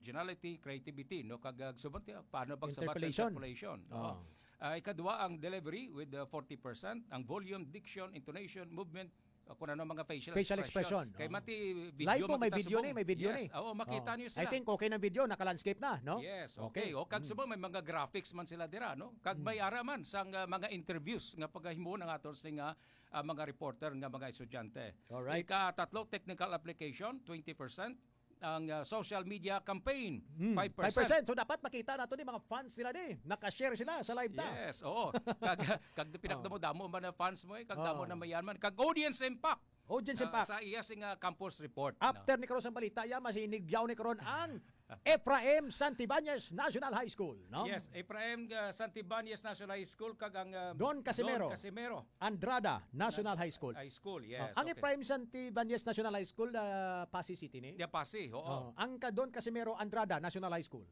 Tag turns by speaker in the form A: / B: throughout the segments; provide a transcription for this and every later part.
A: originality, creativity, no, kag subot paano pagsabat sa
B: Interpolation.
A: interpolation. Ikadua ang delivery with 40%, ang volume, diction, intonation, movement, kung ano mga facial expression. Kay mati video
B: Live po, may video ni, may video ni.
A: Yes, makita niyo sila.
B: I think okay ng video, naka-landscape na, no?
A: Yes, okay. O kag subong may mga graphics man sila dira, no? Kag may ara man sang mga interviews nga pagahimo ng aton nga mga reporter nga mga estudyante.
B: Alright.
A: Ika-tatlo, technical application 20%. Ang social media campaign 5%.
B: 5%. So dapat makita nato ni mga fans sila ni. Naka-share sila sa live ta.
A: Yes, oo. Kag pinagdamo-damo man na fans mo kag damo na mayan man kag audience impact.
B: Audience impact.
A: Sa iya sing campus report.
B: After ni karon sa balita ya masinigyaw ni karon ang Efraim Santibanez National High School, no?
A: Yes, Efraim Santibanez National High School kag ang
B: Don Casimero Andrada National High School.
A: High School, yes.
B: Ang Efraim Santibanez National High School Pasig City ni.
A: Yeah, Pasig, oo.
B: Ang Don Casimero Andrada National High School.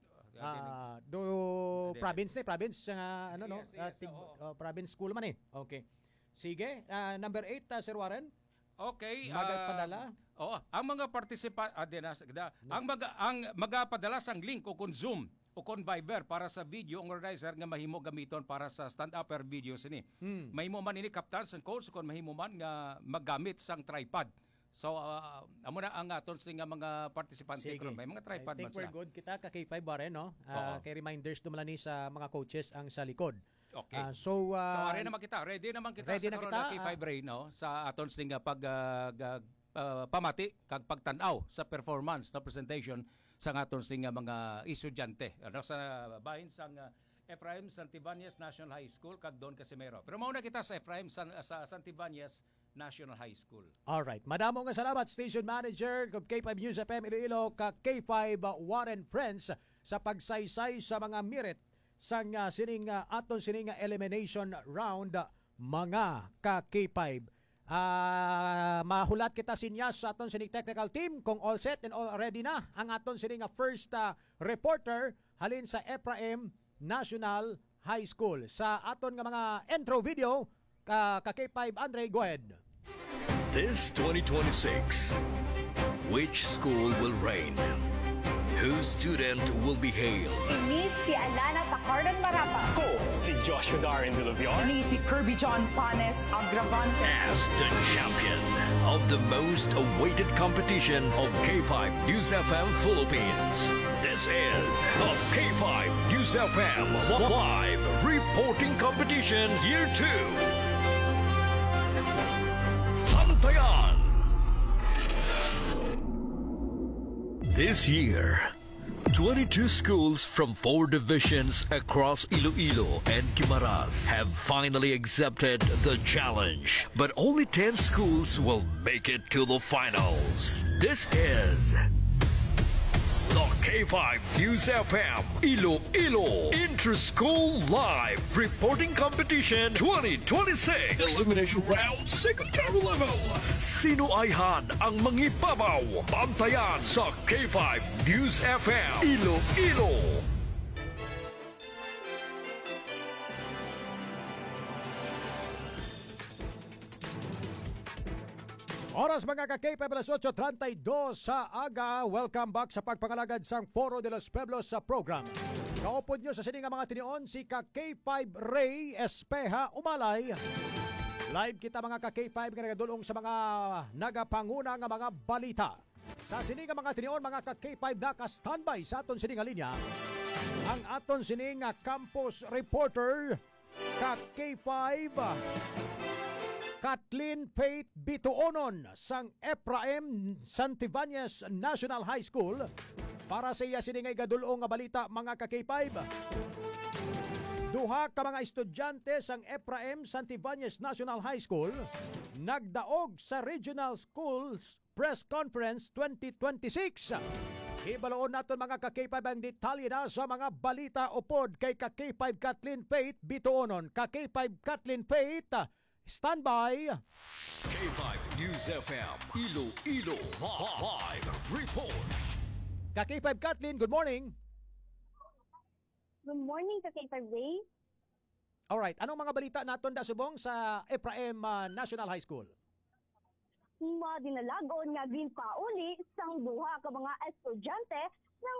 B: Province ano no?
A: Yes,
B: province school man eh. Okay. Sige, number 8 Sir Warren.
A: Okay,
B: Magpadala.
A: Ang mga ang magapadala sang link o kun Zoom o kun Viber para sa video ang organizer nga mahimo gamiton para sa stand-upper videos ini. Mahimo man ini captain sang coach kun mahimo man nga maggamit sang tripod. So amo na ang aton nga mga partisipante karon may mga tripod man
B: sila. I think we're good kita ka K5 Warren, no? Kay reminders dumala ni sa mga coaches ang sa likod.
A: Okay.
B: So
A: ready naman kita sa karon K5 Ray, no, sa aton nga pag pamati kag pagtan-aw sa performance na presentation sa aton nga mga estudyante ano sa bahin sang Efraim Santibanez National High School kag Don Casimero. Pero mauna kita sa Efraim sa Santibanez National High School.
B: All right. Madamo nga salamat Station Manager kag K5 News FM Iloilo kag K5 Warren Friends sa pagsaysay sa mga merit sang aton sining elimination round mga ka K5. Mahulat kita sinyas sa aton sining technical team kung all set and all ready na ang aton sining first reporter halin sa Efraim National High School. Sa aton nga mga intro video ka K5 Andre, go ahead.
C: This 2026, which school will reign? Whose student will be hailed?
D: Ini si Alana Pacardan Marapa.
E: Ko, si Joshua Darin de Levion.
F: Ini si Kirby John Panes Agravante.
C: As the champion of the most awaited competition of K5 News FM Philippines. This is the K5 News FM Live Reporting Competition Year 2. Antayan! This year, 22 schools from 4 divisions across Iloilo and Guimaras have finally accepted the challenge. But only 10 schools will make it to the finals. This is the K5 News FM Iloilo Inter-School Live Reporting Competition 2026 Elimination Round Secondary Level. Sino ayhan ang mangibabaw? Bantayan sa K5 News FM Iloilo.
B: Oras mga ka-K5 alas 8:32 sa aga. Welcome back sa pagpangalagad sang Foro de los Pueblos sa program. Kaupod nyo sa sininga mga tinion si ka-K5 Ray Espeja Umalay. Live kita mga ka-K5 nga nagadulong sa mga nagapanguna nga mga balita. Sa sininga mga tinion mga ka-K5 naka-standby sa aton sininga linya. Ang aton sininga campus reporter ka-K5 Kathleen Faith Bituonon sang Efraim Santibanez National High School para sa iya siningay gadulong nga balita mga ka-K5. Duha ka mga estudyante sang Efraim Santibanez National High School nagdaog sa Regional Schools Press Conference 2026. Ibaloon naton mga ka-K5 ang detalye na sa mga balita upod kay ka-K5 Kathleen Faith Bituonon. Ka-K5 Kathleen Faith, stand by.
C: K5 News FM Iloilo Live Report.
B: Ka-K5 Kathleen, good morning.
D: Good morning sa K5 Ray.
B: Alright, anong mga balita naton da subong sa Efraim National High School?
D: Dinalagon nga ginpauli sang duha ka mga estudyante